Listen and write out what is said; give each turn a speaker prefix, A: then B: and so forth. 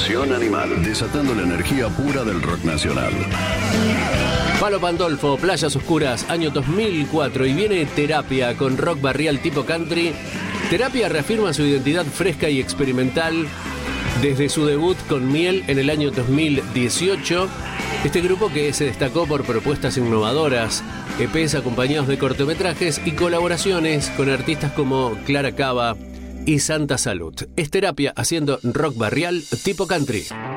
A: Reacción Animal, desatando la energía pura del rock nacional.
B: Palo Pandolfo, Playas Oscuras, año 2004, y viene Terapia con rock barrial tipo country. Terapia reafirma su identidad fresca y experimental desde su debut con Miel en el año 2018. Este grupo que se destacó por propuestas innovadoras, EPs acompañados de cortometrajes y colaboraciones con artistas como Clara Cava y Santa Salud. Es Terapia haciendo rock barrial tipo country.